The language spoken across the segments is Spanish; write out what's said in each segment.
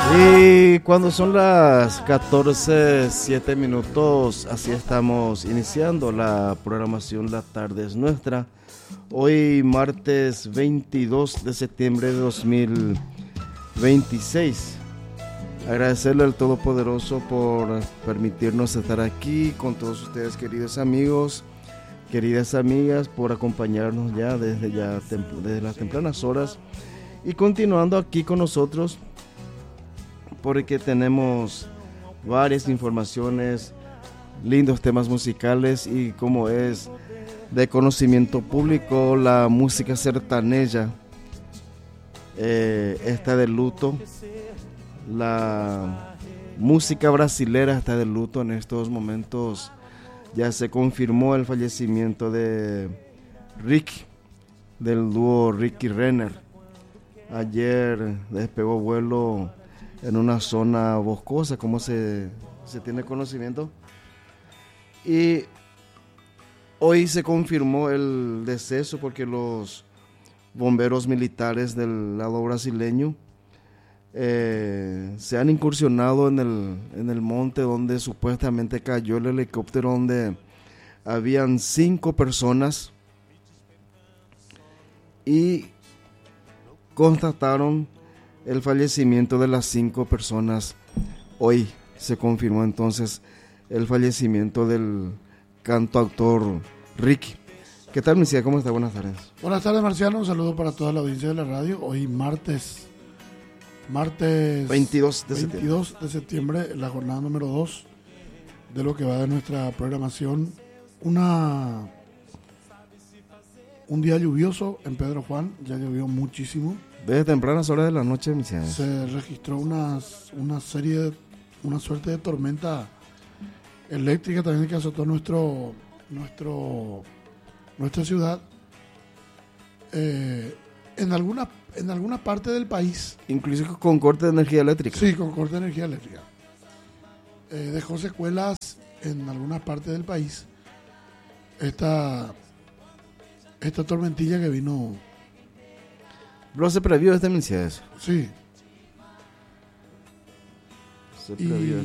Y cuando son las 14:07, así estamos iniciando la programación La Tarde es Nuestra. Hoy martes 22 de septiembre de 2026. Agradecerle al Todopoderoso por permitirnos estar aquí con todos ustedes, queridos amigos, queridas amigas, por acompañarnos desde las tempranas horas y continuando aquí con nosotros, porque tenemos varias informaciones, lindos temas musicales y como es de conocimiento público, la música sertaneja está de luto. La música brasilera está de luto en estos momentos. Ya se confirmó el fallecimiento de Ricky, del dúo Ricky Renner. Ayer despegó vuelo en una zona boscosa, como se tiene conocimiento. Y hoy se confirmó el deceso porque los bomberos militares del lado brasileño se han incursionado en el monte donde supuestamente cayó el helicóptero, donde habían 5 personas y constataron el fallecimiento de las 5 personas. Hoy se confirmó entonces el fallecimiento del cantautor Ricky. ¿Qué tal, Misia? ¿Cómo está? Buenas tardes. Buenas tardes, Marciano. Un saludo para toda la audiencia de la radio. Hoy martes 22 de septiembre, la jornada número 2 de lo que va de nuestra programación. Un día lluvioso en Pedro Juan, ya llovió muchísimo. Desde tempranas horas de la noche, Misia. Se registró una suerte de tormenta eléctrica también que azotó nuestra ciudad. En alguna parte del país. Incluso con corte de energía eléctrica. Sí, con corte de energía eléctrica. Dejó secuelas en algunas partes del país. Esta tormentilla que vino. Pero se previó esta Misia eso. Sí. Se previó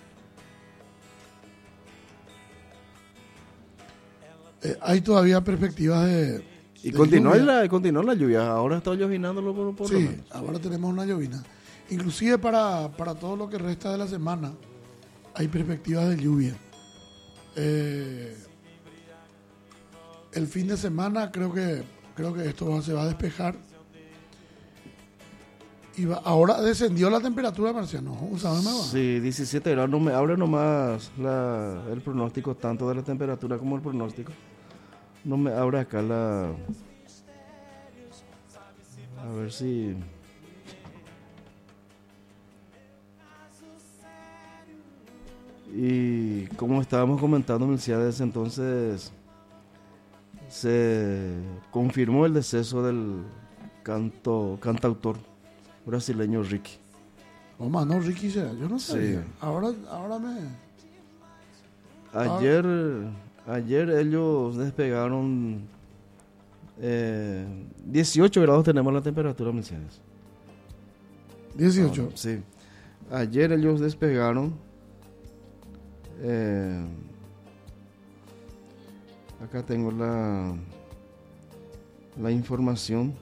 hay todavía perspectivas de. Y continuó la lluvia. Ahora está llovinándolo por sí, lo menos. ahora tenemos una llovina. Inclusive para todo lo que resta de la semana hay perspectivas de lluvia. El fin de semana creo que esto se va a despejar. Ahora descendió la temperatura, Marciano. Sí, 17 grados. No me abre nomás el pronóstico, tanto de la temperatura como el pronóstico. No me abre acá a ver si. Y como estábamos comentando, desde entonces se confirmó el deceso del cantautor brasileño Ricky. No, Ricky será, yo no sé. Sí. Ahora Ayer ellos despegaron 18 grados tenemos la temperatura, Mercedes. 18. Sí. Ayer ellos despegaron. Acá tengo la información.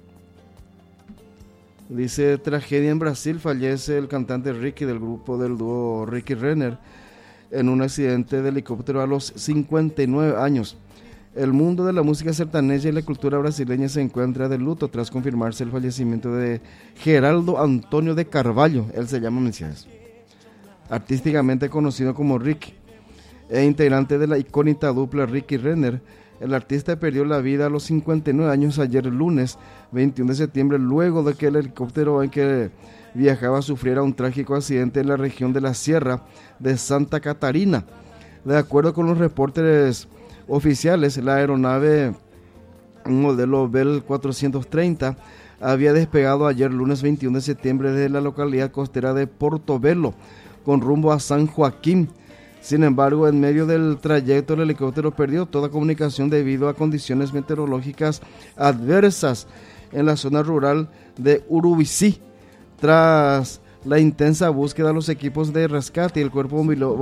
Dice: tragedia en Brasil, fallece el cantante Ricky del grupo del dúo Ricky Renner en un accidente de helicóptero a los 59 años. El mundo de la música sertaneja y la cultura brasileña se encuentra de luto tras confirmarse el fallecimiento de Geraldo Antônio de Carvalho. Él se llama Messias, artísticamente conocido como Ricky, e integrante de la icónica dupla Ricky Renner. El artista perdió la vida a los 59 años ayer lunes 21 de septiembre, luego de que el helicóptero en que viajaba sufriera un trágico accidente en la región de la Sierra de Santa Catarina. De acuerdo con los reportes oficiales, la aeronave, un modelo Bell 430, había despegado ayer lunes 21 de septiembre desde la localidad costera de Portobelo con rumbo a San Joaquín. Sin embargo, en medio del trayecto el helicóptero perdió toda comunicación debido a condiciones meteorológicas adversas en la zona rural de Urubici. Tras la intensa búsqueda de los equipos de rescate y el cuerpo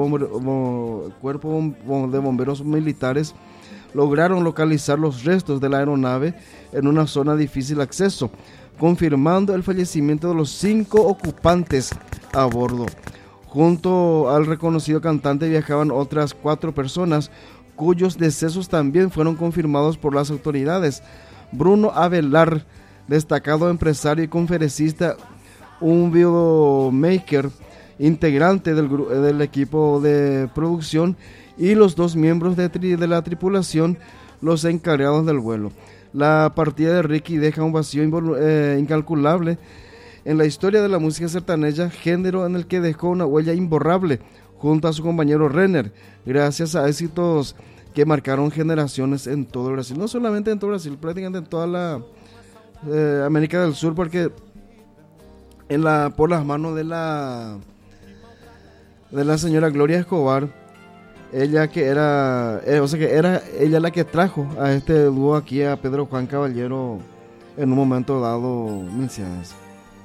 de bomberos militares lograron localizar los restos de la aeronave en una zona de difícil acceso, confirmando el fallecimiento de los 5 ocupantes a bordo. Junto al reconocido cantante viajaban otras 4 personas, cuyos decesos también fueron confirmados por las autoridades. Bruno Avelar, destacado empresario y conferencista, un videomaker, integrante del equipo de producción, y los 2 miembros de la tripulación, los encargados del vuelo. La partida de Ricky deja un vacío incalculable en la historia de la música sertaneja, género en el que dejó una huella imborrable junto a su compañero Renner, gracias a éxitos que marcaron generaciones en todo Brasil, no solamente en todo Brasil, prácticamente en toda la América del Sur, porque por las manos de la señora Gloria Escobar, ella que era ella la que trajo a este dúo aquí a Pedro Juan Caballero en un momento dado, Mincianes.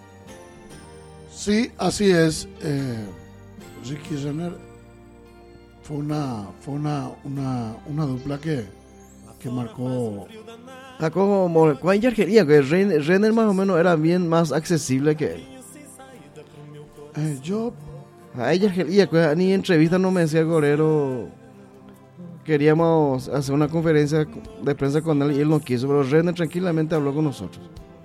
Sí, así es. Ricky Renner fue una dupla que marcó. Como Juan y Argelia, que Renner más o menos era bien más accesible que él. A ella Argelia, ni entrevista no me decía Gorero. Queríamos hacer una conferencia de prensa con él y él no quiso, pero Renner tranquilamente habló con nosotros.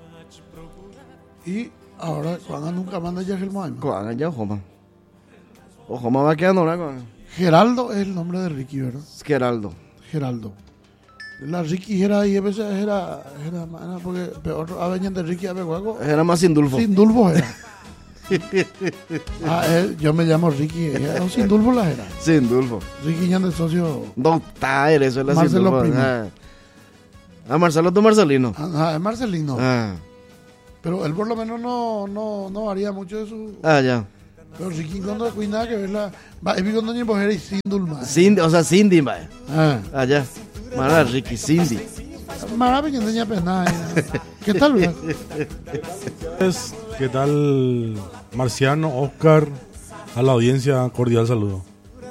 Y ahora, Juan nunca manda ya el Mohamed. Juan ya Ojoma. Ojoma va quedando ahora con Geraldo es el nombre de Ricky, ¿verdad? Geraldo. La Ricky era y a veces era porque peor a veces de Ricky a Beguago. Era más Sindulfo. Sindulfo era. Yo me llamo Ricky, era Sindulfo la era. Sindulfo. Ricky ya de socio. Doctor, eso es la Marcelo Sindulfo. Primo. Marcelo tu Marcelino. Es Marcelino. Pero él por lo menos no varía mucho de su. Ya. Pero Ricky cuando cuida que verla. Va, es cuando ni mujer y Sindulma. O sea, Cindy, va. Allá. Mara Ricky, Cindy. Maravilla, niña pena. ¿Qué tal, verdad? ¿Qué tal, Marciano, Oscar? A la audiencia, cordial saludo.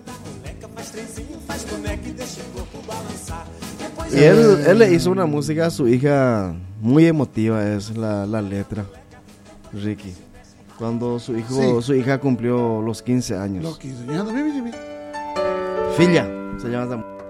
Y él le hizo una música a su hija muy emotiva, es la letra, Ricky. Cuando su hija cumplió los 15 años. Los 15. Filla, se llama esa.